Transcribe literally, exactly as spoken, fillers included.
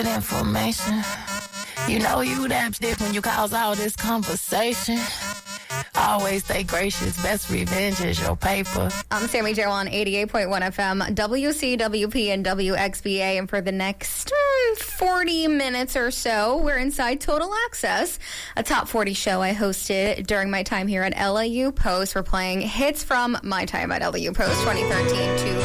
shit information. You know you that dick when you cause all this conversation. Always stay gracious. Best revenge is your paper. I'm Sammy Joe on eighty-eight point one F M, W C W P and W X B A. And for the next mm, forty minutes or so, we're inside Total Access, a top forty show I hosted during my time here at L A U Post. We're playing hits from my time at L A U Post twenty thirteen to